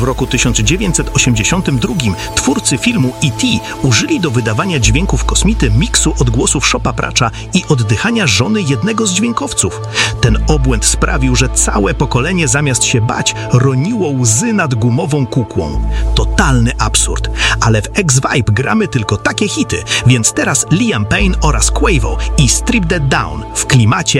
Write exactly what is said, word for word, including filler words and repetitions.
W roku tysiąc dziewięćset osiemdziesiątym drugim twórcy filmu E T użyli do wydawania dźwięków kosmity miksu odgłosów Chopa Pracza i oddychania żony jednego z dźwiękowców. Ten obłęd sprawił, że całe pokolenie zamiast się bać, roniło łzy nad gumową kukłą. Totalny absurd. Ale w X-Vibe gramy tylko takie hity, więc teraz Liam Payne oraz Quavo i Strip That Down w klimacie